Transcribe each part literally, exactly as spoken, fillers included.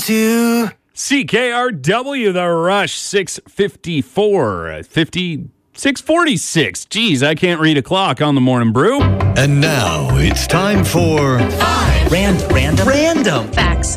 to C K R W, The Rush, six fifty-four, fifty, six forty-six. Geez, I can't read a clock on the Morning Brew. And now it's time for five random, random, random facts.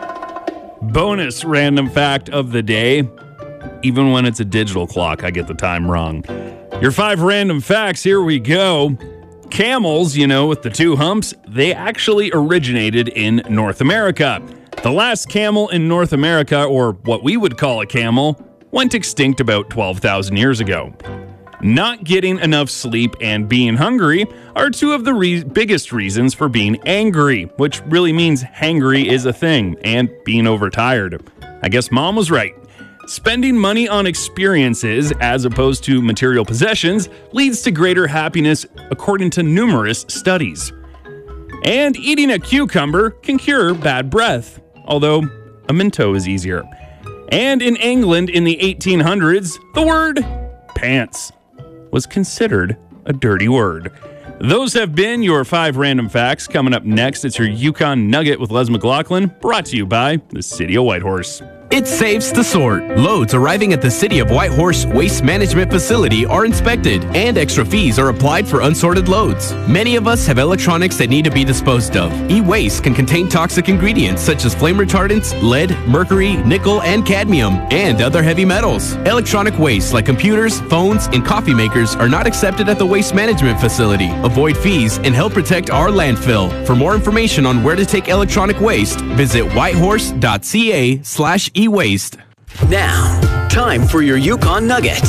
Bonus random fact of the day. Even when it's a digital clock, I get the time wrong. Your five random facts, here we go. Camels, you know, with the two humps, they actually originated in North America. The last camel in North America, or what we would call a camel, went extinct about twelve thousand years ago. Not getting enough sleep and being hungry are two of the re- biggest reasons for being angry, which really means hangry is a thing, and being overtired. I guess mom was right. Spending money on experiences as opposed to material possessions leads to greater happiness, according to numerous studies. And eating a cucumber can cure bad breath, although a Minto is easier. And in England in the eighteen hundreds, the word pants was considered a dirty word. Those have been your five random facts. Coming up next, it's your Yukon Nugget with Les McLaughlin, brought to you by the City of Whitehorse. It's safe to sort. Loads arriving at the City of Whitehorse Waste Management Facility are inspected, and extra fees are applied for unsorted loads. Many of us have electronics that need to be disposed of. E-waste can contain toxic ingredients such as flame retardants, lead, mercury, nickel, and cadmium, and other heavy metals. Electronic waste like computers, phones, and coffee makers are not accepted at the Waste Management Facility. Avoid fees and help protect our landfill. For more information on where to take electronic waste, visit whitehorse.ca slash e-waste. Now, time for your Yukon Nugget.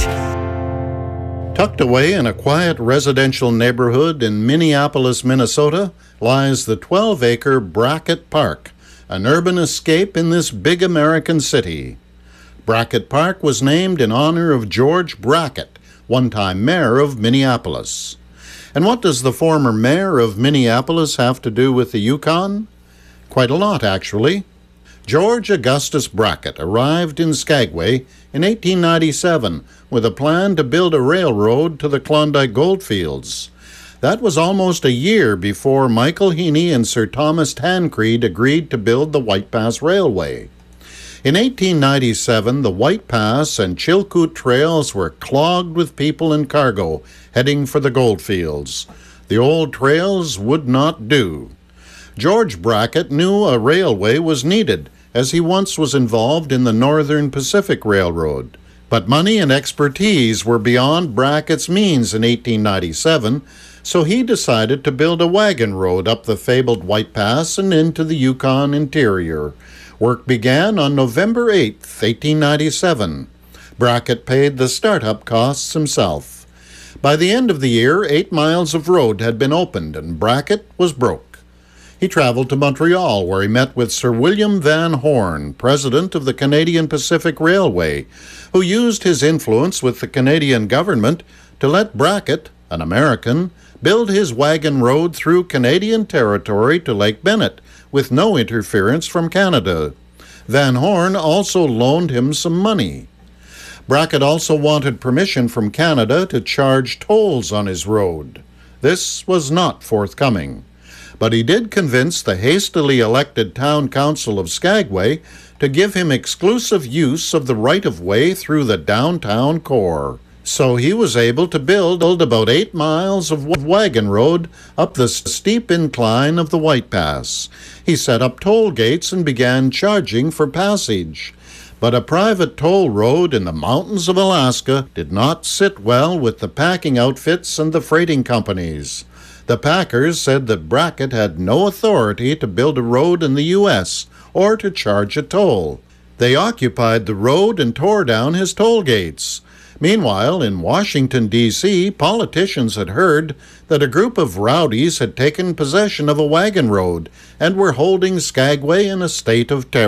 Tucked away in a quiet residential neighborhood in Minneapolis, Minnesota, lies the twelve-acre Brackett Park, an urban escape in this big American city. Brackett Park was named in honor of George Brackett, one-time mayor of Minneapolis. And what does the former mayor of Minneapolis have to do with the Yukon? Quite a lot, actually. George Augustus Brackett arrived in Skagway in eighteen ninety-seven with a plan to build a railroad to the Klondike goldfields. That was almost a year before Michael Heaney and Sir Thomas Tancred agreed to build the White Pass Railway. In eighteen ninety-seven, the White Pass and Chilkoot trails were clogged with people and cargo heading for the goldfields. The old trails would not do. George Brackett knew a railway was needed, as he once was involved in the Northern Pacific Railroad. But money and expertise were beyond Brackett's means in eighteen ninety-seven, so he decided to build a wagon road up the fabled White Pass and into the Yukon interior. Work began on November eighth, eighteen ninety-seven. Brackett paid the startup costs himself. By the end of the year, eight miles of road had been opened, and Brackett was broke. He traveled to Montreal, where he met with Sir William Van Horne, president of the Canadian Pacific Railway, who used his influence with the Canadian government to let Brackett, an American, build his wagon road through Canadian territory to Lake Bennett, with no interference from Canada. Van Horne also loaned him some money. Brackett also wanted permission from Canada to charge tolls on his road. This was not forthcoming. But he did convince the hastily elected town council of Skagway to give him exclusive use of the right-of-way through the downtown core. So he was able to build about eight miles of wagon road up the steep incline of the White Pass. He set up toll gates and began charging for passage. But a private toll road in the mountains of Alaska did not sit well with the packing outfits and the freighting companies. The packers said that Brackett had no authority to build a road in the U S or to charge a toll. They occupied the road and tore down his toll gates. Meanwhile, in Washington, D C, politicians had heard that a group of rowdies had taken possession of a wagon road and were holding Skagway in a state of terror.